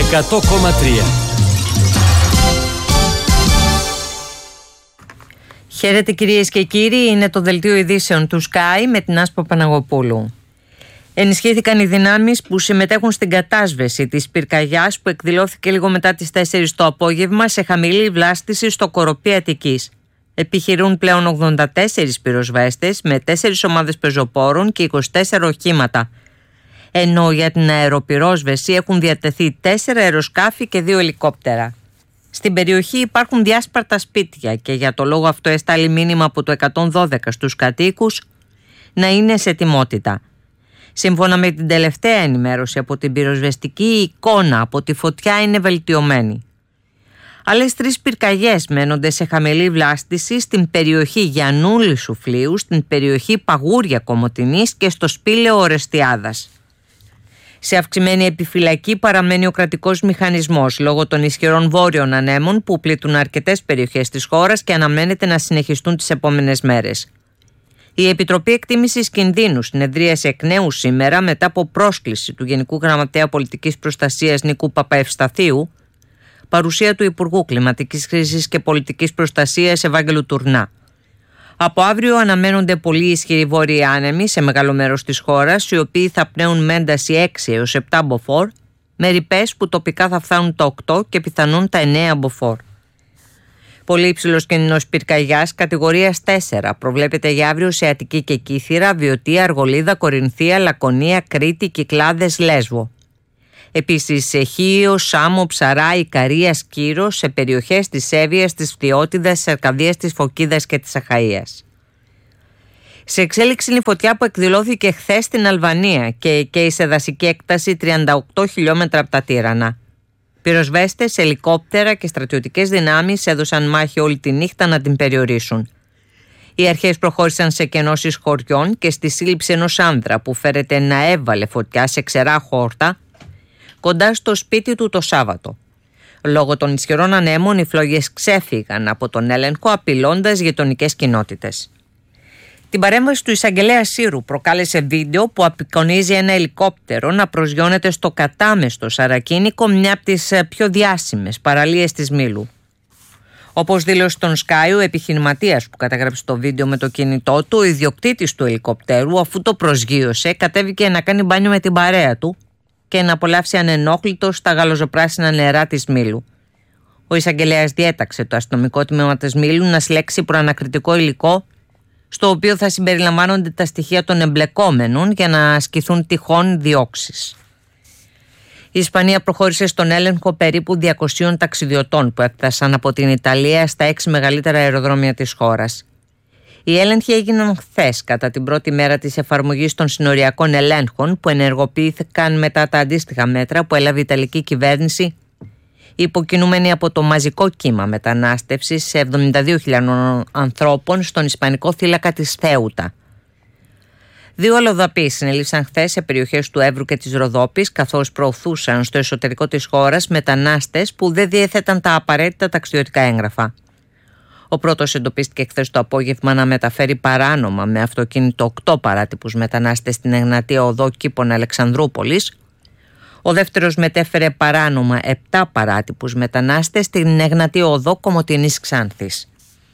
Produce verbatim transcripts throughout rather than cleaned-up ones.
εκατό κόμμα τρία. Χαίρετε κυρίες και κύριοι, είναι το δελτίο ειδήσεων του Sky με την Άσπα Παναγοπούλου. Ενισχύθηκαν οι δυνάμεις που συμμετέχουν στην κατάσβεση της πυρκαγιάς που εκδηλώθηκε λίγο μετά τις τέσσερις το απόγευμα σε χαμηλή βλάστηση στο Κοροπή Αττικής. Επιχειρούν πλέον ογδόντα τέσσερις πυροσβέστες με τέσσερις ομάδες πεζοπόρων και είκοσι τέσσερα οχήματα. Ενώ για την αεροπυρόσβεση έχουν διατεθεί τέσσερα αεροσκάφη και δύο ελικόπτερα. Στην περιοχή υπάρχουν διάσπαρτα σπίτια και για το λόγο αυτό εστάλει μήνυμα από το εκατόν δώδεκα στους κατοίκους να είναι σε ετοιμότητα. Σύμφωνα με την τελευταία ενημέρωση από την πυροσβεστική, η εικόνα από τη φωτιά είναι βελτιωμένη. Άλλες τρεις πυρκαγιές μένονται σε χαμηλή βλάστηση στην περιοχή Γιαννούλη Σουφλίου, στην περιοχή Παγούρια Κομοτηνής και στο σπήλαιο Ορεστιάδας. Σε αυξημένη επιφυλακή παραμένει ο κρατικός μηχανισμός λόγω των ισχυρών βόρειων ανέμων που πλήττουν αρκετές περιοχές της χώρας και αναμένεται να συνεχιστούν τις επόμενες μέρες. Η Επιτροπή Εκτίμησης Κινδύνου συνεδρίασε εκ νέου σήμερα μετά από πρόσκληση του Γενικού Γραμματέα Πολιτικής Προστασίας Νίκου Παπαευσταθίου, παρουσία του Υπουργού Κλιματικής Κρίσης και Πολιτικής Προστασίας Ευάγγελου Τουρνά. Από αύριο αναμένονται πολύ ισχυροί βόρειοι άνεμοι σε μεγάλο μέρος της χώρας, οι οποίοι θα πνέουν με ένταση έξι έως επτά μποφόρ, με ρηπές που τοπικά θα φτάνουν τα οκτώ και πιθανόν τα εννέα μποφόρ. Πολύ υψηλός κίνδυνος πυρκαγιάς κατηγορίας τέσσερα προβλέπεται για αύριο σε Αττική και Κύθυρα, Βιωτία, Αργολίδα, Κορινθία, Λακωνία, Κρήτη, Κυκλάδες, Λέσβο. Επίσης σε Χίο, Σάμο, Ψαρά, Ικαρία, Σκύρο, σε περιοχές της Εύβοιας, της Φτιώτιδας, της Αρκαδίας, της Φωκίδας και της Αχαΐας. Σε εξέλιξη είναι η φωτιά που εκδηλώθηκε χθες στην Αλβανία και καίει σε δασική έκταση τριάντα οκτώ χιλιόμετρα από τα Τύρανα. Πυροσβέστες, ελικόπτερα και στρατιωτικές δυνάμεις έδωσαν μάχη όλη τη νύχτα να την περιορίσουν. Οι αρχές προχώρησαν σε κενώσεις χωριών και στη σύλληψη ενός άνδρα που φέρεται να έβαλε φωτιά σε ξερά χόρτα κοντά στο σπίτι του το Σάββατο. Λόγω των ισχυρών ανέμων οι φλόγες ξέφυγαν από τον έλεγχο απειλώντας γειτονικές κοινότητες. Την παρέμβαση του εισαγγελέα Σύρου προκάλεσε βίντεο που απεικονίζει ένα ελικόπτερο να προσγειώνεται στο κατάμεστο Σαρακίνικο, μια από τις πιο διάσημες παραλίες της Μήλου. Όπως δήλωσε στον Sky ο επιχειρηματίας που καταγράψε το βίντεο με το κινητό του, ο ιδιοκτήτης του ελικοπτέρου, αφού το προσγείωσε, κατέβηκε να κάνει μπάνιο με την παρέα του και να απολαύσει ανενόχλητος τα γαλοζοπράσινα νερά της Μήλου. Ο εισαγγελέας διέταξε το αστυνομικό τμήμα της Μήλου να συλλέξει προανακριτικό υλικό, στο οποίο θα συμπεριλαμβάνονται τα στοιχεία των εμπλεκόμενων για να ασκηθούν τυχόν διώξεις. Η Ισπανία προχώρησε στον έλεγχο περίπου διακοσίων ταξιδιωτών που έφτασαν από την Ιταλία στα έξι μεγαλύτερα αεροδρόμια της χώρας. Οι έλεγχοι έγιναν χθες κατά την πρώτη μέρα της εφαρμογής των συνοριακών ελέγχων που ενεργοποιήθηκαν μετά τα αντίστοιχα μέτρα που έλαβε η Ιταλική κυβέρνηση, υποκινούμενη από το μαζικό κύμα μετανάστευσης σε εβδομήντα δύο χιλιάδες ανθρώπων στον ισπανικό θύλακα της Θέουτα. Δύο αλλοδαποί συνελήφθησαν χθες σε περιοχές του Εύρου και της Ροδόπης, καθώς προωθούσαν στο εσωτερικό της χώρας μετανάστες που δεν διέθεταν τα απαραίτητα ταξιδιωτικά έγγραφα. Ο πρώτος εντοπίστηκε χθες το απόγευμα να μεταφέρει παράνομα με αυτοκίνητο οκτώ παράτυπους μετανάστες στην Εγνατία Οδό Κήπων Αλεξανδρούπολης. Ο δεύτερος μετέφερε παράνομα επτά παράτυπους μετανάστες στην Εγνατία Οδό Κομοτηνής Ξάνθης.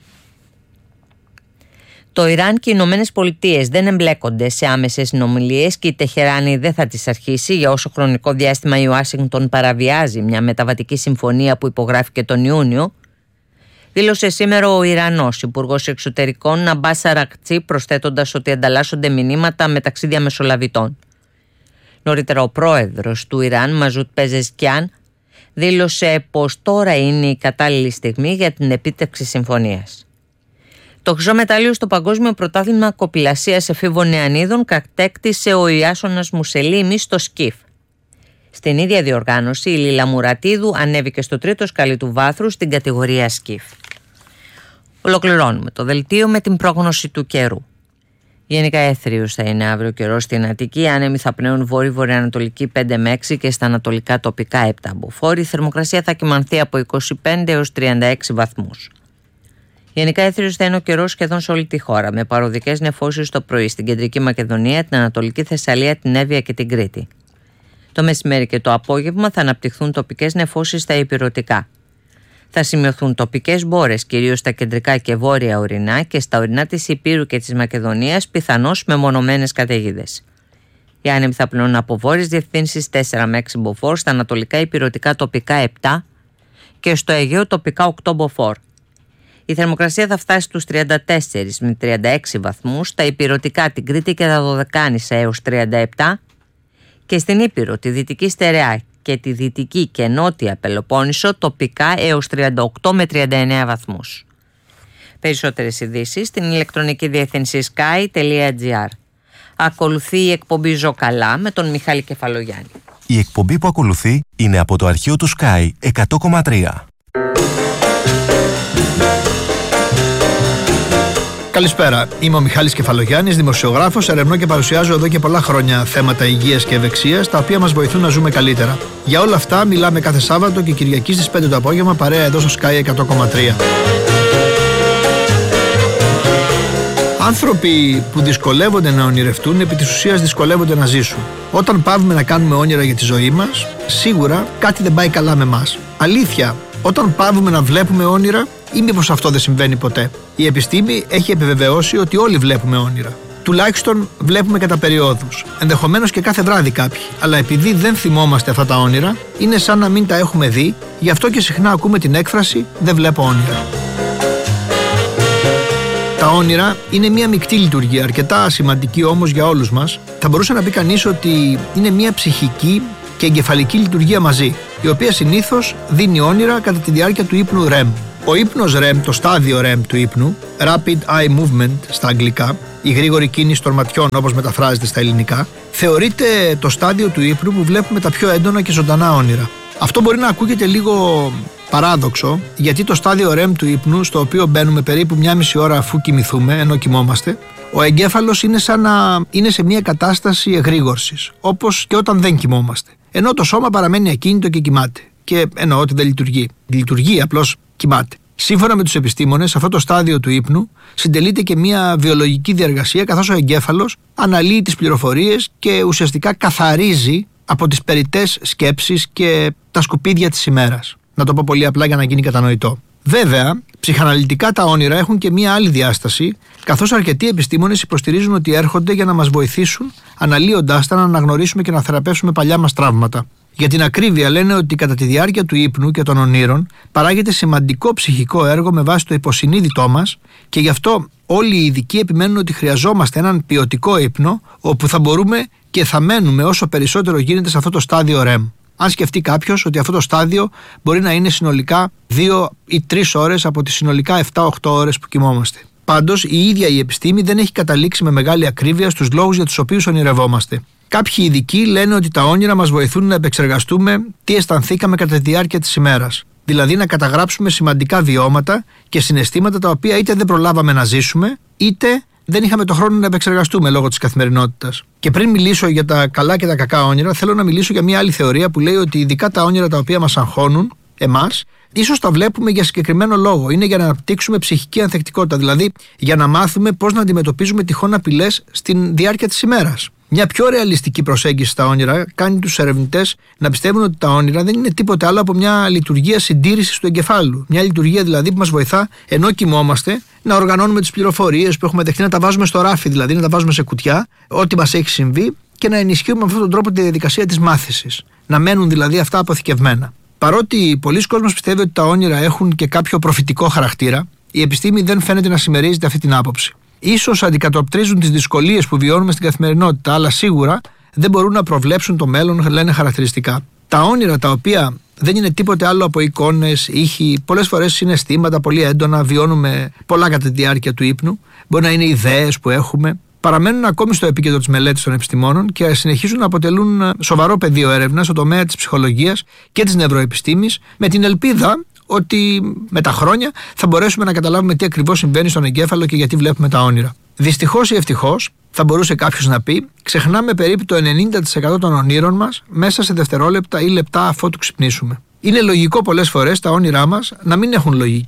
Το Ιράν και οι Ηνωμένες Πολιτείες δεν εμπλέκονται σε άμεσες συνομιλίες και η Τεχεράνη δεν θα τις αρχίσει για όσο χρονικό διάστημα η Ουάσιγκτον παραβιάζει μια μεταβατική συμφωνία που υπογράφηκε τον Ιούνιο, δήλωσε σήμερα ο Ιρανός Υπουργός Εξωτερικών Αμπάς Αρακτσί, προσθέτοντας ότι ανταλλάσσονται μηνύματα μεταξύ διαμεσολαβητών. Νωρίτερα ο πρόεδρος του Ιράν, Μαζούτ Πεζεσκιάν, δήλωσε πως τώρα είναι η κατάλληλη στιγμή για την επίτευξη συμφωνίας. Το χρυσό μετάλλιο στο Παγκόσμιο Πρωτάθλημα Κοπηλασίας Εφήβων Νεανίδων κατέκτησε ο Ιάσονας Μουσελίμης στο σκιφ. Στην ίδια διοργάνωση η Λίλα Μουρατίδου ανέβηκε στο τρίτο σκαλί του βάθρου στην κατηγορία σκιφ. Ολοκληρώνουμε το δελτίο με την πρόγνωση του καιρού. Γενικά έθριος θα είναι αύριο καιρός στην Αττική, άνεμοι θα πνέουν βόρειο-βορειοανατολική πέντε με έξι και στα ανατολικά τοπικά επτά μποφόρ. Η θερμοκρασία θα κυμανθεί από είκοσι πέντε έως τριάντα έξι βαθμούς. Γενικά έθριος θα είναι ο καιρός σχεδόν σε όλη τη χώρα, με παροδικές νεφώσεις το πρωί στην κεντρική Μακεδονία, την Ανατολική Θεσσαλία, την Εύβοια και την Κρήτη. Το μεσημέρι και το απόγευμα θα αναπτυχθούν τοπικές νεφώσεις στα ηπειρωτικά. Θα σημειωθούν τοπικές μπόρες, κυρίως στα κεντρικά και βόρεια ορεινά και στα ορεινά της Ηπείρου και της Μακεδονίας, πιθανώς με μονομένες καταιγίδες. Οι άνεμοι θα πλέουν από βόρειες διευθύνσεις τέσσερα με έξι μποφόρ, στα ανατολικά ηπειρωτικά τοπικά επτά και στο Αιγαίο τοπικά οκτώ μποφόρ. Η θερμοκρασία θα φτάσει στους τριάντα τέσσερα με τριάντα έξι βαθμούς, στα ηπειρωτικά την Κρήτη και τα Δωδεκάνησα έως τριάντα επτά και στην Ήπειρο, τη Δυτική Στερεά και τη Δυτική και Νότια Πελοπόννησο τοπικά έως τριάντα οκτώ με τριάντα εννέα βαθμούς. Περισσότερες ειδήσεις στην ηλεκτρονική διεύθυνση sky τελεία gr. Ακολουθεί η εκπομπή «Ζω καλά» με τον Μιχάλη Κεφαλογιάννη. Η εκπομπή που ακολουθεί είναι από το αρχείο του Sky εκατό κόμμα τρία. Καλησπέρα. Είμαι ο Μιχάλης Κεφαλογιάννης, δημοσιογράφος, ερευνώ και παρουσιάζω εδώ και πολλά χρόνια θέματα υγείας και ευεξίας, τα οποία μας βοηθούν να ζούμε καλύτερα. Για όλα αυτά μιλάμε κάθε Σάββατο και Κυριακή στις πέντε το απόγευμα παρέα εδώ στο Sky εκατό κόμμα τρία. Άνθρωποι που δυσκολεύονται να ονειρευτούν, επί της ουσίας δυσκολεύονται να ζήσουν. Όταν πάβουμε να κάνουμε όνειρα για τη ζωή μας, σίγουρα κάτι δεν πάει καλά με μας. Αλήθεια, όταν πάβουμε να βλέπουμε όνειρα, ή μήπως αυτό δεν συμβαίνει ποτέ? Η επιστήμη έχει επιβεβαιώσει ότι όλοι βλέπουμε όνειρα. Τουλάχιστον βλέπουμε κατά περιόδους. Ενδεχομένως και κάθε βράδυ κάποιοι. Αλλά επειδή δεν θυμόμαστε αυτά τα όνειρα, είναι σαν να μην τα έχουμε δει, γι' αυτό και συχνά ακούμε την έκφραση «δεν βλέπω όνειρα». Τα όνειρα είναι μια μεικτή λειτουργία, αρκετά σημαντική όμως για όλους μας. Θα μπορούσε να πει κανείς ότι είναι μια ψυχική και εγκεφαλική λειτουργία μαζί, η οποία συνήθως δίνει όνειρα κατά τη διάρκεια του ύπνου ρεμ. Ο ύπνος ρεμ, το στάδιο ρεμ του ύπνου, Rapid Eye Movement στα αγγλικά, η γρήγορη κίνηση των ματιών όπως μεταφράζεται στα ελληνικά, θεωρείται το στάδιο του ύπνου που βλέπουμε τα πιο έντονα και ζωντανά όνειρα. Αυτό μπορεί να ακούγεται λίγο παράδοξο, γιατί το στάδιο ρεμ του ύπνου, στο οποίο μπαίνουμε περίπου μια μισή ώρα αφού κοιμηθούμε, ενώ κοιμόμαστε, ο εγκέφαλος είναι σαν να είναι σε μια κατάσταση εγρήγορσης, όπως και όταν δεν κοιμόμαστε. Ενώ το σώμα παραμένει ακίνητο και κοιμάται. Και εννοώ ότι δεν λειτουργεί. Λειτουργεί, απλώς κοιμάται. Σύμφωνα με τους επιστήμονες, αυτό το στάδιο του ύπνου συντελείται και μια βιολογική διαργασία, καθώς ο εγκέφαλος αναλύει τις πληροφορίες και ουσιαστικά καθαρίζει από τις περιττές σκέψεις και τα σκουπίδια της ημέρας. Να το πω πολύ απλά για να γίνει κατανοητό. Βέβαια, ψυχαναλυτικά τα όνειρα έχουν και μία άλλη διάσταση, καθώς αρκετοί επιστήμονες υποστηρίζουν ότι έρχονται για να μας βοηθήσουν, αναλύοντάς τα, να αναγνωρίσουμε και να θεραπεύσουμε παλιά μας τραύματα. Για την ακρίβεια, λένε ότι κατά τη διάρκεια του ύπνου και των ονείρων παράγεται σημαντικό ψυχικό έργο με βάση το υποσυνείδητό μας και γι' αυτό όλοι οι ειδικοί επιμένουν ότι χρειαζόμαστε έναν ποιοτικό ύπνο, όπου θα μπορούμε και θα μένουμε όσο περισσότερο γίνεται σε αυτό το στάδιο ρεμ. Αν σκεφτεί κάποιος ότι αυτό το στάδιο μπορεί να είναι συνολικά δύο ή τρεις ώρες από τις συνολικά επτά οχτώ ώρες που κοιμόμαστε. Πάντως, η ίδια η επιστήμη δεν έχει καταλήξει με μεγάλη ακρίβεια στους λόγους για τους οποίους ονειρευόμαστε. Κάποιοι ειδικοί λένε ότι τα όνειρα μας βοηθούν να επεξεργαστούμε τι αισθανθήκαμε κατά τη διάρκεια της ημέρας. Δηλαδή να καταγράψουμε σημαντικά βιώματα και συναισθήματα τα οποία είτε δεν προλάβαμε να ζήσουμε, είτε δεν είχαμε το χρόνο να επεξεργαστούμε λόγω της καθημερινότητας. Και πριν μιλήσω για τα καλά και τα κακά όνειρα, θέλω να μιλήσω για μια άλλη θεωρία που λέει ότι ειδικά τα όνειρα τα οποία μας αγχώνουν, εμάς, ίσως τα βλέπουμε για συγκεκριμένο λόγο. Είναι για να αναπτύξουμε ψυχική ανθεκτικότητα, δηλαδή για να μάθουμε πώς να αντιμετωπίζουμε τυχόν απειλές στην διάρκεια της ημέρας. Μια πιο ρεαλιστική προσέγγιση στα όνειρα κάνει τους ερευνητές να πιστεύουν ότι τα όνειρα δεν είναι τίποτε άλλο από μια λειτουργία συντήρησης του εγκεφάλου. Μια λειτουργία δηλαδή που μας βοηθά, ενώ κοιμόμαστε, να οργανώνουμε τις πληροφορίες που έχουμε δεχτεί, να τα βάζουμε στο ράφι, δηλαδή να τα βάζουμε σε κουτιά, ό,τι μας έχει συμβεί, και να ενισχύουμε με αυτόν τον τρόπο τη διαδικασία της μάθησης. Να μένουν δηλαδή αυτά αποθηκευμένα. Παρότι πολλοί κόσμος πιστεύει ότι τα όνειρα έχουν και κάποιο προφητικό χαρακτήρα, η επιστήμη δεν φαίνεται να συμμερίζεται αυτή την άποψη. Ίσως αντικατοπτρίζουν τις δυσκολίες που βιώνουμε στην καθημερινότητα, αλλά σίγουρα δεν μπορούν να προβλέψουν το μέλλον, λένε χαρακτηριστικά. Τα όνειρα, τα οποία δεν είναι τίποτε άλλο από εικόνες, ήχοι, πολλές φορές συναισθήματα πολύ έντονα, βιώνουμε πολλά κατά τη διάρκεια του ύπνου, μπορεί να είναι ιδέες που έχουμε, παραμένουν ακόμη στο επίκεντρο της μελέτης των επιστημόνων και συνεχίζουν να αποτελούν σοβαρό πεδίο έρευνας στο τομέα της ψυχολογίας και της νευροεπιστήμης, με την ελπίδα ότι με τα χρόνια θα μπορέσουμε να καταλάβουμε τι ακριβώς συμβαίνει στον εγκέφαλο και γιατί βλέπουμε τα όνειρα. Δυστυχώς ή ευτυχώς, θα μπορούσε κάποιος να πει, ξεχνάμε περίπου το ενενήντα τοις εκατό των ονείρων μας μέσα σε δευτερόλεπτα ή λεπτά αφότου ξυπνήσουμε. Είναι λογικό πολλές φορές τα όνειρά μας να μην έχουν λογική.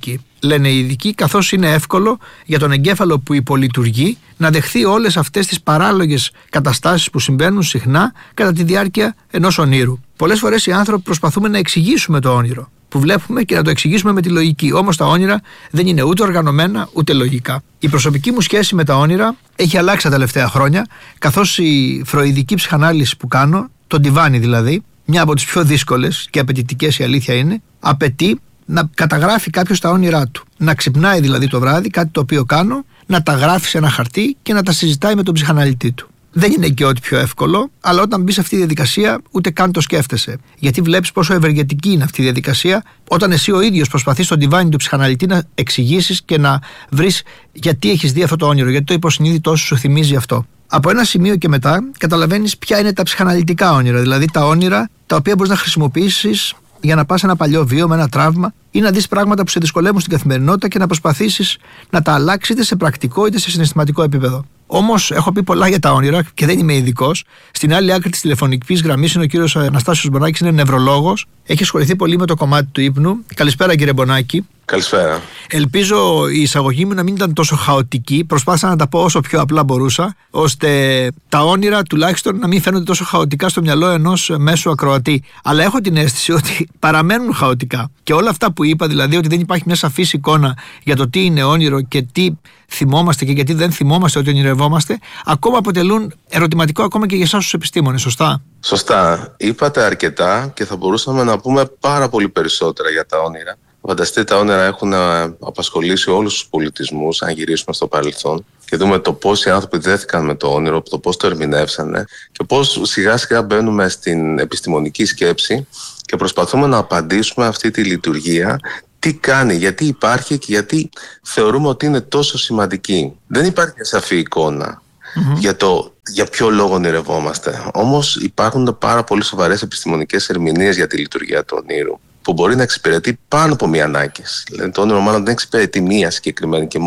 λένε οι ειδικοί, καθώς είναι εύκολο για τον εγκέφαλο που υπολειτουργεί να δεχθεί όλες αυτές τις παράλογες καταστάσεις που συμβαίνουν συχνά κατά τη διάρκεια ενός ονείρου. Πολλές φορές οι άνθρωποι προσπαθούμε να εξηγήσουμε το όνειρο που βλέπουμε και να το εξηγήσουμε με τη λογική. Όμως τα όνειρα δεν είναι ούτε οργανωμένα ούτε λογικά. Η προσωπική μου σχέση με τα όνειρα έχει αλλάξει τα τελευταία χρόνια, καθώς η φροηδική ψυχανάλυση που κάνω, το ντιβάνι δηλαδή, μια από τις πιο δύσκολες και απαιτητικές, η αλήθεια είναι, απαιτεί να καταγράφει κάποιος τα όνειρά του. Να ξυπνάει δηλαδή το βράδυ, κάτι το οποίο κάνω, να τα γράφει σε ένα χαρτί και να τα συζητάει με τον ψυχαναλυτή του. Δεν είναι και ό,τι πιο εύκολο, αλλά όταν μπει σε αυτή τη διαδικασία, ούτε καν το σκέφτεσαι. Γιατί βλέπεις πόσο ευεργετική είναι αυτή η διαδικασία, όταν εσύ ο ίδιος προσπαθείς στον ντιβάνι του ψυχαναλυτή να εξηγήσεις και να βρεις γιατί έχεις δει αυτό το όνειρο, γιατί το υποσυνείδητό σου σου θυμίζει αυτό. Από ένα σημείο και μετά, καταλαβαίνεις ποια είναι τα ψυχαναλυτικά όνειρα, δηλαδή τα όνειρα τα οποία μπορείς να χρησιμοποιήσεις για να πας ένα παλιό βίωμα, ένα τραύμα, ή να δεις πράγματα που σε δυσκολεύουν στην καθημερινότητα και να προσπαθήσεις να τα αλλάξεις είτε σε πρακτικό είτε σε συναισθηματικό επίπεδο. Όμως, έχω πει πολλά για τα όνειρα και δεν είμαι ειδικός. Στην άλλη άκρη της τηλεφωνικής γραμμής είναι ο κύριος Αναστάσιος Μπονάκης, είναι νευρολόγος. Έχει ασχοληθεί πολύ με το κομμάτι του ύπνου. Καλησπέρα, κύριε Μπονάκη. Καλησπέρα. Ελπίζω η εισαγωγή μου να μην ήταν τόσο χαοτική. Προσπάθησα να τα πω όσο πιο απλά μπορούσα, ώστε τα όνειρα τουλάχιστον να μην φαίνονται τόσο χαοτικά στο μυαλό ενός μέσου ακροατή. Αλλά έχω την αίσθηση ότι παραμένουν χαοτικά. Και όλα αυτά που είπα, δηλαδή ότι δεν υπάρχει μια σαφής εικόνα για το τι είναι όνειρο και τι θυμόμαστε και γιατί δεν θυμόμαστε ότι ονειρευόμαστε, ακόμα αποτελούν ερωτηματικό ακόμα και για εσάς τους επιστήμονες, σωστά? Σωστά. Είπατε αρκετά και θα μπορούσαμε να πούμε πάρα πολύ περισσότερα για τα όνειρα. Φανταστείτε, τα όνειρα έχουν απασχολήσει όλους τους πολιτισμούς, αν γυρίσουμε στο παρελθόν και δούμε το πώς οι άνθρωποι δέθηκαν με το όνειρο, το πώς το ερμηνεύσανε και πώς σιγά σιγά μπαίνουμε στην επιστημονική σκέψη και προσπαθούμε να απαντήσουμε αυτή τη λειτουργία. Τι κάνει, γιατί υπάρχει και γιατί θεωρούμε ότι είναι τόσο σημαντική. Δεν υπάρχει μια σαφή εικόνα mm-hmm. για το για ποιο λόγο ονειρευόμαστε. Όμως υπάρχουν πάρα πολύ σοβαρές επιστημονικές ερμηνείες για τη λειτουργία του ονείρου, που μπορεί να εξυπηρετεί πάνω από μία ανάγκη. Δηλαδή, το όνειρο μάλλον δεν εξυπηρετεί μία συγκεκριμένη και